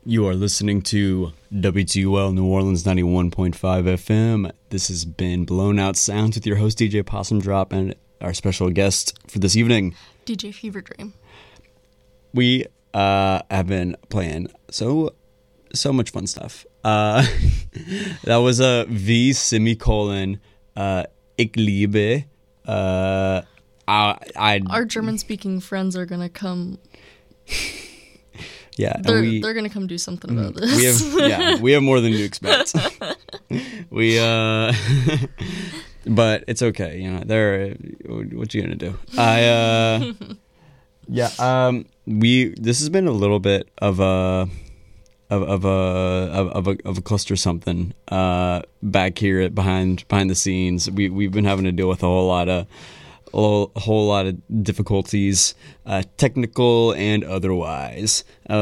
You are listening to WTUL New Orleans 91.5 FM. This has been Blown Out Sounds with your host DJ Possum Drop and our special guest for this evening, DJ Fever Dream. We have been playing so much fun stuff. That was a V semicolon Ich liebe. Our German-speaking friends are gonna come. Yeah, they're gonna come do something about this. We have more than you expect. But it's okay, you know. What you gonna do? This has been a little bit of a cluster something back here behind the scenes. We've been having to deal with a whole lot of difficulties, technical and otherwise.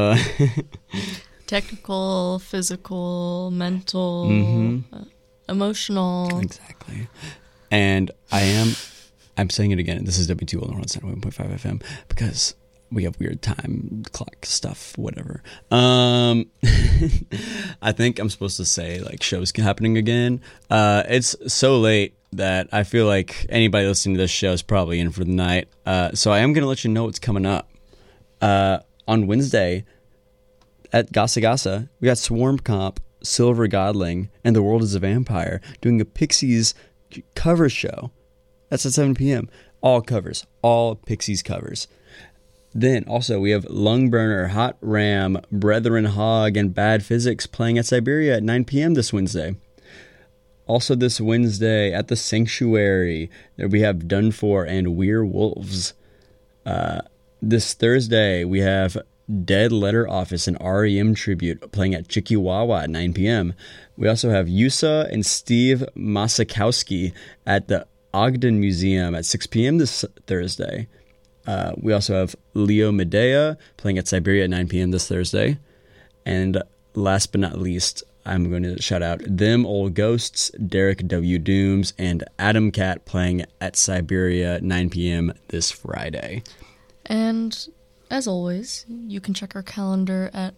Technical, physical, mental, emotional. Exactly. And I'm saying it again. This is WTUL New Orleans 1.5 FM because we have weird time clock stuff, whatever. I think I'm supposed to say like shows happening again. It's so late that I feel like anybody listening to this show is probably in for the night. So I am going to let you know what's coming up. On Wednesday at Gasa Gasa, we got Swarm Comp, Silver Godling, and The World is a Vampire doing a Pixies cover show. That's at 7 p.m. All covers. All Pixies covers. Then also we have Lungburner, Hot Ram, Brethren Hog, and Bad Physics playing at Siberia at 9 p.m. this Wednesday. Also this Wednesday at the Sanctuary, there we have Done For and We're Wolves. This Thursday we have Dead Letter Office and REM Tribute playing at Chikiwawa at 9 p.m. We also have Yusa and Steve Masakowski at the Ogden Museum at 6 p.m. this Thursday. We also have Leo Medea playing at Siberia at 9 p.m. this Thursday. And last but not least, I'm going to shout out Them Old Ghosts, Derek W. Dooms, and Adam Cat playing at Siberia at 9 p.m. this Friday. And as always, you can check our calendar at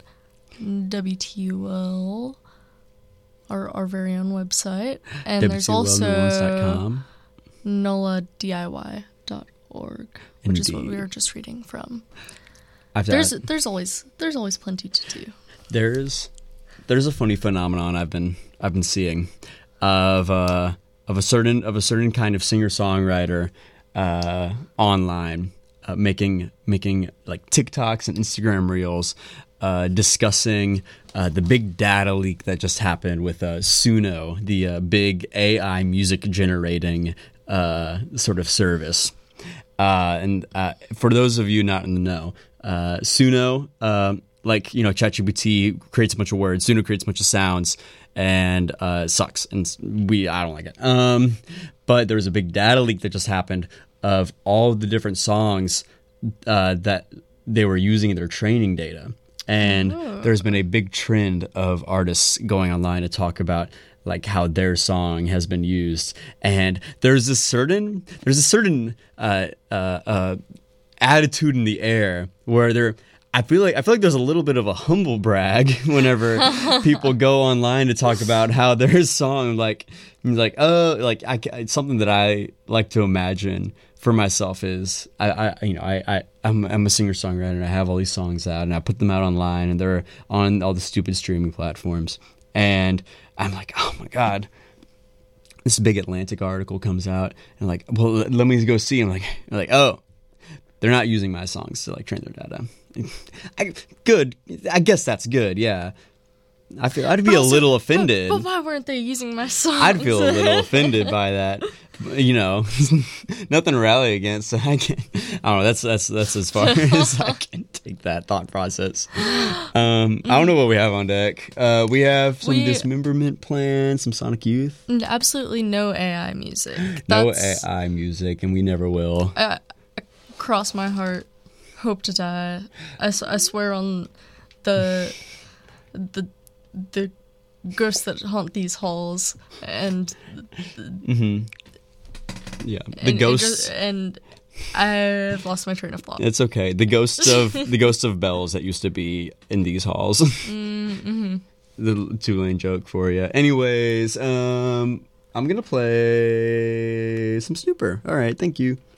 WTUL, our very own website. And there's also NOLADIY.org, which is what we were just reading from. There's always plenty to do. There's a funny phenomenon I've been seeing of a certain kind of singer-songwriter online making like TikToks and Instagram reels discussing the big data leak that just happened with Suno, the big AI music generating sort of service. And for those of you not in the know, Suno, like, you know, ChatGPT creates a bunch of words, Suno creates a bunch of sounds, and sucks. And I don't like it. But there was a big data leak that just happened of all the different songs that they were using in their training data. And there's been a big trend of artists going online to talk about like how their song has been used. And there's a certain attitude in the air where I feel like there's a little bit of a humble brag whenever people go online to talk about how their song it's something that I like to imagine for myself is I'm a singer-songwriter and I have all these songs out and I put them out online and they're on all the stupid streaming platforms and I'm like, oh my God, this big Atlantic article comes out and I'm like, well, let me go see. I'm like, oh, they're not using my songs to like train their data. Good. I guess that's good. Yeah. I'd be a little offended. But why weren't they using my songs? I'd feel a little offended by that. You know, nothing to rally against. So I don't know. That's as far as I can take that thought process. I don't know what we have on deck. We have some Dismemberment Plan, some Sonic Youth. Absolutely no AI music. No AI music, and we never will. Cross my heart, hope to die. I swear on the ghosts that haunt these halls and yeah, the ghosts and I've lost my train of thought. It's okay. The ghosts of bells that used to be in these halls. Mm-hmm. The two-lane joke for you. Anyways, I'm gonna play some Snooper. All right, thank you.